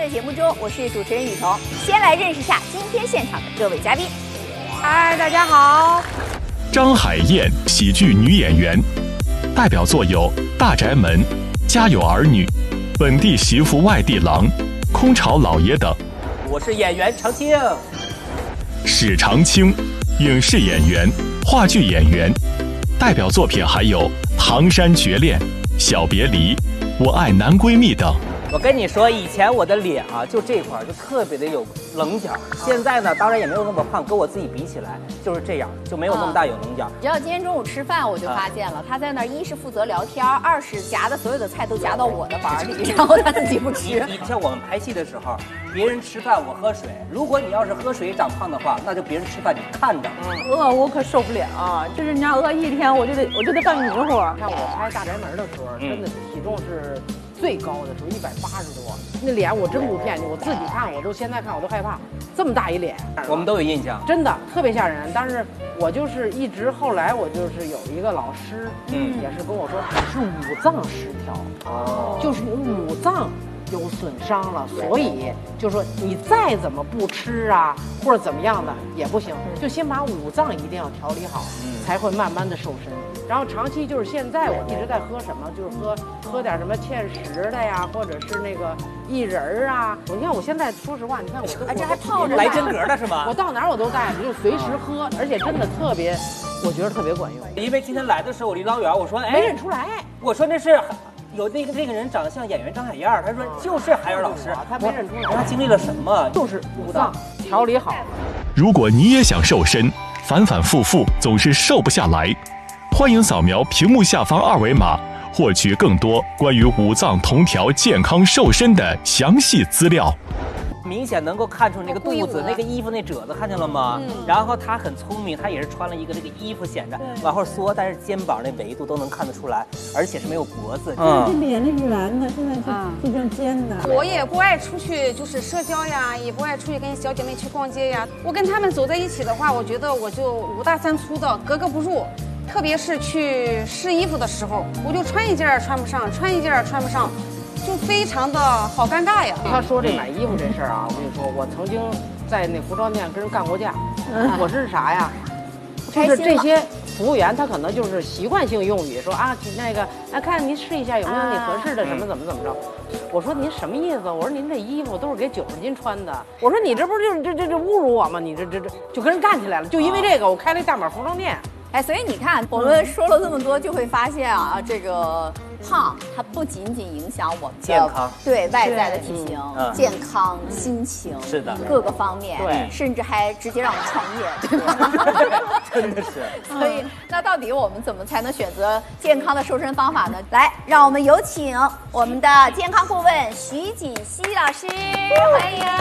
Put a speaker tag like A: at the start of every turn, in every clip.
A: 的节目中，我是主持人雨桐。先来认识一下今天现场的各位嘉宾。
B: 嗨，大家好。
C: 张海燕，喜剧女演员，代表作有《大宅门》《家有儿女》《本地媳妇外地郎》《空巢老爷》等。
D: 我是演员常青。
C: 史长青，影视演员、话剧演员，代表作品还有《唐山绝恋》《小别离》《我爱男闺蜜》等。
D: 我跟你说，以前我的脸啊，就这块就特别的有棱角，现在呢，当然也没有那么胖，跟我自己比起来就是这样，就没有那么大有棱角。
A: 你知道今天中午吃饭，我就发现了，他在那儿一是负责聊天，二是夹的所有的菜都夹到我的碗里，然后他自己不吃。
D: 你像我们拍戏的时候，别人吃饭我喝水，如果你要是喝水长胖的话，那就别人吃饭你看着。
B: 饿我可受不了啊！就是人家饿一天，我就得干迷糊。看我拍《大宅门》的时候，真的体重是最高的时候180多，那脸我真不骗你，我自己看我都现在看我都害怕，这么大一脸，
D: 我们都有印象，
B: 真的特别吓人。但是我就是一直后来我就是有一个老师，也是跟我说是五脏失调，就是你五脏有损伤了，所以就说你再怎么不吃啊，或者怎么样的也不行，就先把五脏一定要调理好，才会慢慢的瘦身。然后长期就是现在我一直在喝什么，就是喝点什么芡实的呀，或者是那个薏仁啊。你看我现在说实话，你看我
A: 这还泡着
D: 来真格的是吗？
B: 我到哪儿我都带着，就随时喝，而且真的特别，我觉得特别管用。
D: 因为今天来的时候我离老远，我说哎，
B: 没认出来，
D: 我说那是。有那个人长得像演员张海燕，他说就是海燕老师，
B: 他没认出来，
D: 他经历了什么？
B: 就是五脏调理好。
C: 如果你也想瘦身，反反复复总是瘦不下来，欢迎扫描屏幕下方二维码，获取更多关于五脏同调、健康瘦身的详细资料。
D: 明显能够看出那个肚子、那个衣服那褶子，看见了吗？然后他很聪明，他也是穿了一个这个衣服显着往后缩，但是肩膀那维度都能看得出来，而且是没有脖子。
E: 这脸那是圆的，现在是这张尖的。
F: 我也不爱出去就是社交呀，也不爱出去跟小姐妹去逛街呀。我跟她们走在一起的话，我觉得我就五大三粗的，格格不入。特别是去试衣服的时候，我就穿一件穿不上，穿一件穿不上。就非常的好尴尬呀！
B: 他说这买衣服这事儿啊，我跟你说，我曾经在那服装店跟人干过架。我是啥呀？就是这些服务员他可能就是习惯性用语，说啊那个看您试一下有没有你合适的什么怎么着。我说您什么意思？我说您这衣服都是给90斤穿的。我说你这不是就是这侮辱我吗？你这就跟人干起来了。就因为这个，我开了一大码服装店。
A: 哎，所以你看，我们说了这么多，就会发现啊，这个胖它不仅仅影响我们的
D: 健康，
A: 对外在的体型、健康、心情，
D: 是的，
A: 各个方面，
B: 对，
A: 甚至还直接让我们创业，对吧？
D: 真的是。
A: 所以，那到底我们怎么才能选择健康的瘦身方法呢？来，让我们有请我们的健康顾问徐锦熙老师，欢迎。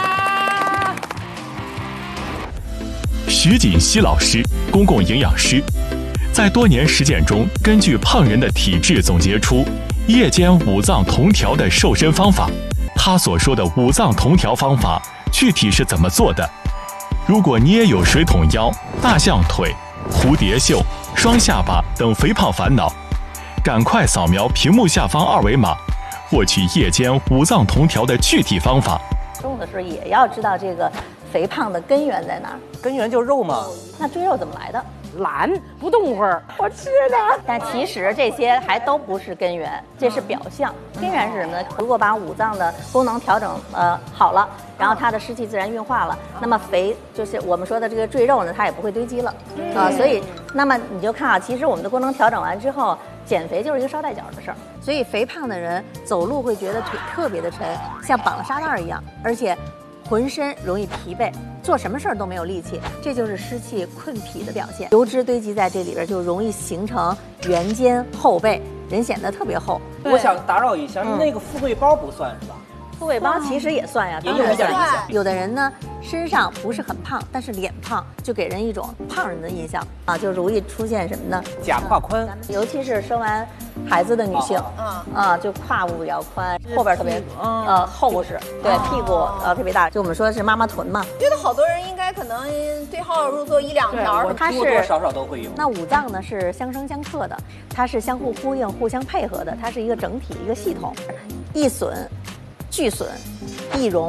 C: 徐锦熙老师，公共营养师，在多年实践中，根据胖人的体质总结出夜间五脏同调的瘦身方法。他所说的五脏同调方法具体是怎么做的？如果你也有水桶腰、大象腿、蝴蝶袖、双下巴等肥胖烦恼，赶快扫描屏幕下方二维码，获取夜间五脏同调的具体方法。
G: 中午的时候也要知道这个肥胖的根源在哪儿。
D: 根源就是肉嘛。
G: 那赘肉怎么来的？
B: 懒，不动会儿，我吃的。
G: 但其实这些还都不是根源，这是表象。根源是什么呢？如果把五脏的功能调整好了，然后它的湿气自然运化了，那么肥就是我们说的这个赘肉呢，它也不会堆积了所以那么你就看啊，其实我们的功能调整完之后，减肥就是一个捎带脚的事儿。所以肥胖的人走路会觉得腿特别的沉，像绑了沙袋一样，而且浑身容易疲惫，做什么事儿都没有力气，这就是湿气困脾的表现。油脂堆积在这里边，就容易形成圆肩后背，人显得特别厚。
D: 我想打扰一下，那个富贵包不算是吧？
G: 富贵包其实也算呀，
D: 也有一点影响。
G: 有的人呢，身上不是很胖，但是脸胖，就给人一种胖人的印象啊，就容易出现什么呢？
D: 假胯宽，
G: 尤其是生完孩子的女性，就胯部比较宽，后边特别厚实，对，屁股特别大，就我们说是妈妈臀嘛。
A: 觉得好多人应该可能对号入座1、2条，
G: 它是
D: 多多少少都会有。
G: 那五脏呢是相生相克的，它是相互呼应、互相配合的，它是一个整体、一个系统，易损、俱损、易容。